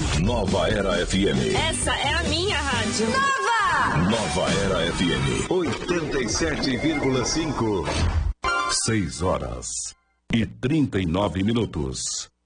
Nova Era FM. Essa é a minha rádio. Nova Era FM 87,5. 6 horas e 39 minutos.